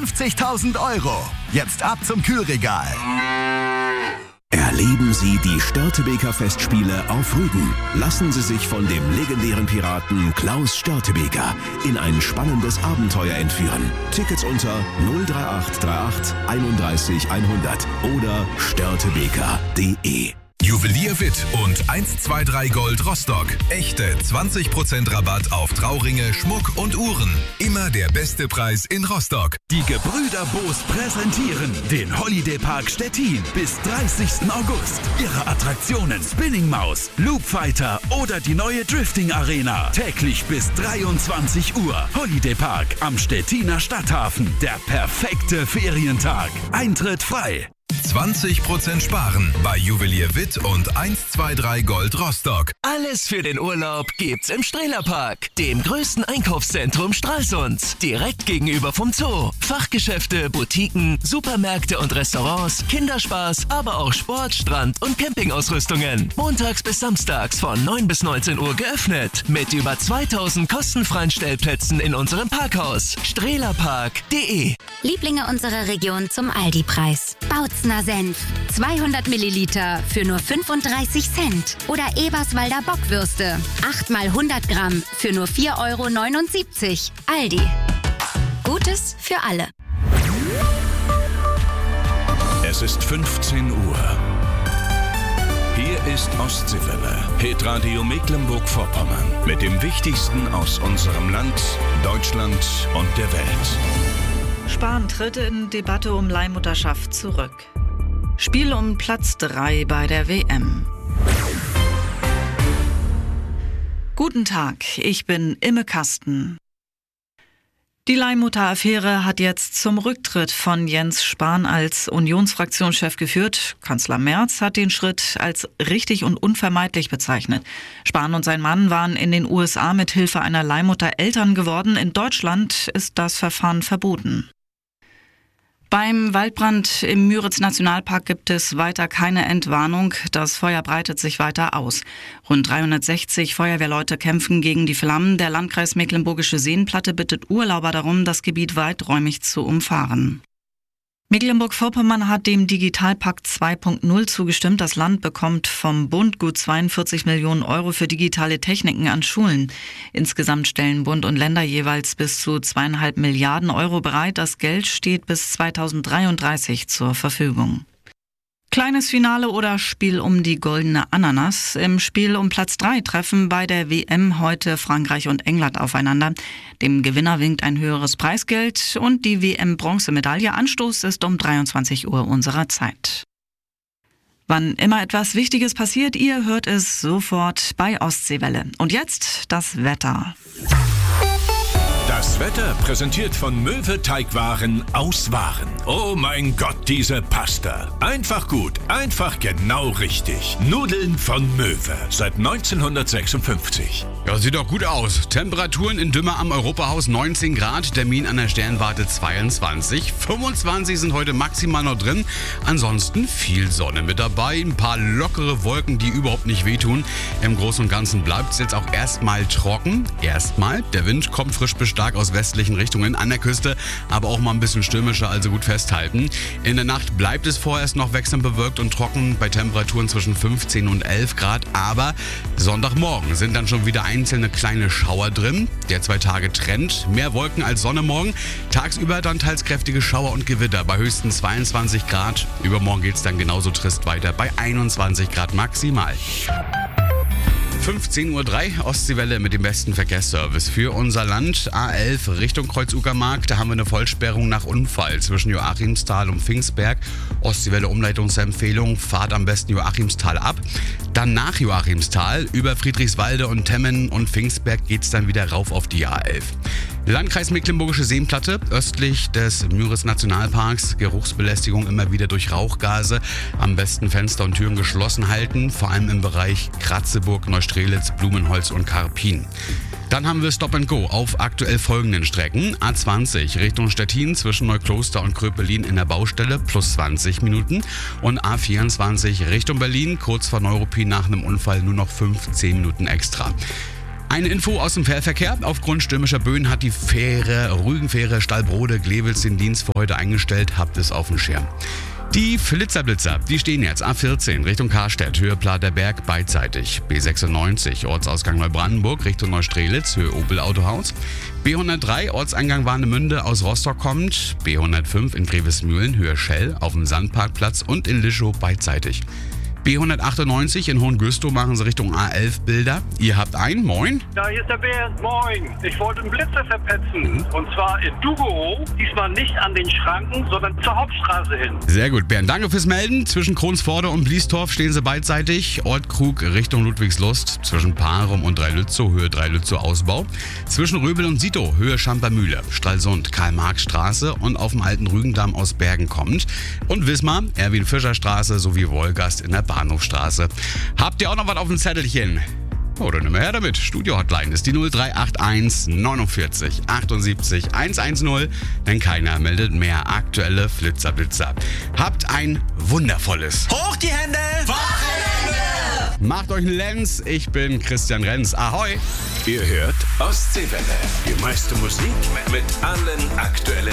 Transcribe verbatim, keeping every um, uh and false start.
fünfzigtausend Euro. Jetzt ab zum Kühlregal. Erleben Sie die Störtebeker Festspiele auf Rügen. Lassen Sie sich von dem legendären Piraten Klaus Störtebeker in ein spannendes Abenteuer entführen. Tickets unter null drei acht drei acht einunddreißig hundert oder störtebeker punkt de. Juwelier Witt und eins zwei drei Gold Rostock. Echte zwanzig Prozent Rabatt auf Trauringe, Schmuck und Uhren. Immer der beste Preis in Rostock. Die Gebrüder Boos präsentieren den Holiday Park Stettin bis dreißigsten August. Ihre Attraktionen Spinning Maus, Loop Fighter oder die neue Drifting Arena. Täglich bis dreiundzwanzig Uhr. Holiday Park am Stettiner Stadthafen. Der perfekte Ferientag. Eintritt frei. zwanzig Prozent sparen bei Juwelier Witt und eins zwei drei Gold Rostock. Alles für den Urlaub gibt's im Strehlerpark, dem größten Einkaufszentrum Stralsunds. Direkt gegenüber vom Zoo. Fachgeschäfte, Boutiquen, Supermärkte und Restaurants, Kinderspaß, aber auch Sport, Strand- und Campingausrüstungen. Montags bis samstags von neun bis neunzehn Uhr geöffnet. Mit über zweitausend kostenfreien Stellplätzen in unserem Parkhaus. strehlerpark punkt de. Lieblinge unserer Region zum Aldi-Preis. Bautzner Senf. zweihundert Milliliter für nur fünfunddreißig Cent. Oder Eberswalder Bockwürste. acht mal hundert Gramm für nur vier Euro neunundsiebzig. Aldi. Gutes für alle. Es ist fünfzehn Uhr. Hier ist Ostseewelle, Hitradio Mecklenburg-Vorpommern. Mit dem Wichtigsten aus unserem Land, Deutschland und der Welt. Spahn tritt in Debatte um Leihmutterschaft zurück. Spiel um Platz drei bei der W M. Guten Tag, ich bin Imme Kasten. Die Leihmutter-Affäre hat jetzt zum Rücktritt von Jens Spahn als Unionsfraktionschef geführt. Kanzler Merz hat den Schritt als richtig und unvermeidlich bezeichnet. Spahn und sein Mann waren in den U S A mit Hilfe einer Leihmutter Eltern geworden. In Deutschland ist das Verfahren verboten. Beim Waldbrand im Müritz-Nationalpark gibt es weiter keine Entwarnung. Das Feuer breitet sich weiter aus. Rund dreihundertsechzig Feuerwehrleute kämpfen gegen die Flammen. Der Landkreis Mecklenburgische Seenplatte bittet Urlauber darum, das Gebiet weiträumig zu umfahren. Mecklenburg-Vorpommern hat dem Digitalpakt zwei Punkt null zugestimmt. Das Land bekommt vom Bund gut zweiundvierzig Millionen Euro für digitale Techniken an Schulen. Insgesamt stellen Bund und Länder jeweils bis zu zweieinhalb Milliarden Euro bereit. Das Geld steht bis zweitausenddreiunddreißig zur Verfügung. Kleines Finale oder Spiel um die goldene Ananas. Im Spiel um Platz drei treffen bei der W M heute Frankreich und England aufeinander. Dem Gewinner winkt ein höheres Preisgeld und die W M-Bronzemedaille. Anstoß ist um dreiundzwanzig Uhr unserer Zeit. Wann immer etwas Wichtiges passiert, ihr hört es sofort bei Ostseewelle. Und jetzt das Wetter. Das Wetter präsentiert von Möwe Teigwaren aus Waren. Oh mein Gott, diese Pasta. Einfach gut, einfach genau richtig. Nudeln von Möwe seit neunzehnhundertsechsundfünfzig. Ja, sieht doch gut aus. Temperaturen in Dümmer am Europahaus neunzehn Grad, Termin an der Sternwarte zweiundzwanzig. fünfundzwanzig sind heute maximal noch drin. Ansonsten viel Sonne mit dabei, ein paar lockere Wolken, die überhaupt nicht wehtun. Im Großen und Ganzen bleibt es jetzt auch erstmal trocken. Erstmal, der Wind kommt frisch bis stark aus westlichen Richtungen an der Küste, aber auch mal ein bisschen stürmischer, also gut festhalten. In der Nacht bleibt es vorerst noch wechselnd bewölkt und trocken bei Temperaturen zwischen fünfzehn und elf Grad, aber Sonntagmorgen sind dann schon wieder einzelne kleine Schauer drin. Der zwei Tage Trend, mehr Wolken als Sonne morgen. Tagsüber dann teils kräftige Schauer und Gewitter bei höchstens zweiundzwanzig Grad. Übermorgen geht es dann genauso trist weiter bei einundzwanzig Grad maximal. fünfzehn Uhr drei, Ostseewelle mit dem besten Verkehrsservice für unser Land. A elf Richtung Kreuz-Uckermark, da haben wir eine Vollsperrung nach Unfall zwischen Joachimsthal und Pfingstberg. Ostseewelle Umleitungsempfehlung, fahrt am besten Joachimsthal ab. Dann nach Joachimsthal über Friedrichswalde und Temmen und Pfingstberg geht's dann wieder rauf auf die A elf. Landkreis Mecklenburgische Seenplatte, östlich des Müritz-Nationalparks, Geruchsbelästigung immer wieder durch Rauchgase. Am besten Fenster und Türen geschlossen halten, vor allem im Bereich Kratzeburg, Neustrelitz, Blumenholz und Karpin. Dann haben wir Stop and Go auf aktuell folgenden Strecken. A zwanzig Richtung Stettin zwischen Neukloster und Kröpelin in der Baustelle plus zwanzig Minuten. Und A vierundzwanzig Richtung Berlin kurz vor Neuruppin nach einem Unfall nur noch fünfzehn Minuten extra. Eine Info aus dem Fährverkehr. Aufgrund stürmischer Böen hat die Fähre, Rügenfähre Stallbrode-Glewitz den Dienst für heute eingestellt. Habt es auf dem Schirm. Die Flitzerblitzer, die stehen jetzt A vierzehn Richtung Karstedt, Höhe Platerberg beidseitig. B sechsundneunzig, Ortsausgang Neubrandenburg Richtung Neustrelitz, Höhe Opel Autohaus. B hundertdrei, Ortseingang Warnemünde aus Rostock kommt. B hundertfünf in Grevesmühlen, Höhe Schell auf dem Sandparkplatz und in Lischow beidseitig. B hundertachtundneunzig in Hohengüstrow machen sie Richtung A elf Bilder. Ihr habt einen, moin. Ja, hier ist der Bernd, moin. Ich wollte einen Blitzer verpetzen. Mhm. Und zwar in Dugerow, diesmal nicht an den Schranken, sondern zur Hauptstraße hin. Sehr gut, Bernd, danke fürs Melden. Zwischen Kronsforde und Bliestorf stehen sie beidseitig. Ortkrug Richtung Ludwigslust, zwischen Parum und Dreilützow, Höhe Dreilützow Ausbau. Zwischen Röbel und Sito, Höhe Schampermühle, Stralsund, Karl-Marx-Straße und auf dem alten Rügendamm aus Bergen kommt. Und Wismar, Erwin-Fischer-Straße sowie Wolgast in der Bahnhofstraße. Habt ihr auch noch was auf dem Zettelchen? Oder nimm mal her damit. Studio-Hotline ist die null drei acht eins neunundvierzig achtundsiebzig hundertzehn, denn keiner meldet mehr aktuelle Flitzerblitzer. Habt ein wundervolles Hoch die Hände! Wochenende! Macht euch einen Lenz. Ich bin Christian Renz. Ahoi! Ihr hört Ostseewelle. Die meiste Musik mit allen aktuellen